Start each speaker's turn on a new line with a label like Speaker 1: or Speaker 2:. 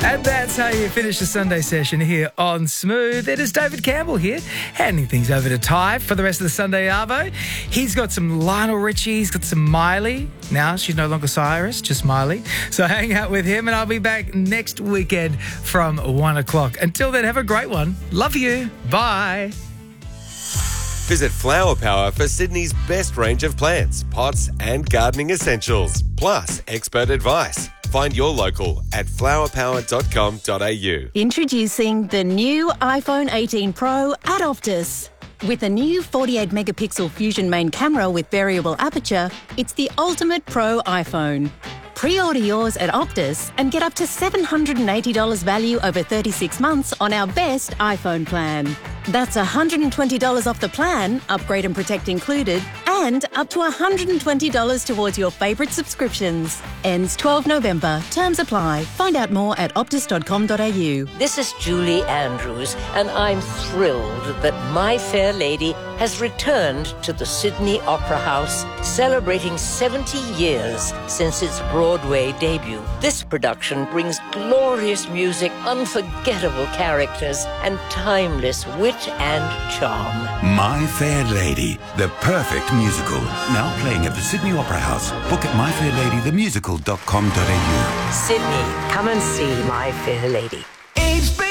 Speaker 1: And that's how you finish the Sunday session here on Smooth. It is David Campbell here, handing things over to Ty for the rest of the Sunday Arvo. He's got some Lionel Richie, he's got some Miley. Now she's no longer Cyrus, just Miley. So hang out with him and I'll be back next weekend from 1 o'clock. Until then, have a great one. Love you. Bye.
Speaker 2: Visit Flower Power for Sydney's best range of plants, pots and gardening essentials, plus expert advice. Find your local at flowerpower.com.au.
Speaker 3: Introducing the new iPhone 18 Pro at Optus. With a new 48-megapixel Fusion main camera with variable aperture, it's the ultimate pro iPhone. Pre-order yours at Optus and get up to $780 value over 36 months on our best iPhone plan. That's $120 off the plan, upgrade and protect included, and up to $120 towards your favourite subscriptions. Ends 12 November. Terms apply. Find out more at optus.com.au.
Speaker 4: This is Julie Andrews, and I'm thrilled that My Fair Lady has returned to the Sydney Opera House, celebrating 70 years since its Broadway debut. This production brings glorious music, unforgettable characters, and timeless wit and charm.
Speaker 5: My Fair Lady, the perfect musical. Now playing at the Sydney Opera House. Book at myfairladythemusical.com.au.
Speaker 4: Sydney, come and see My Fair Lady.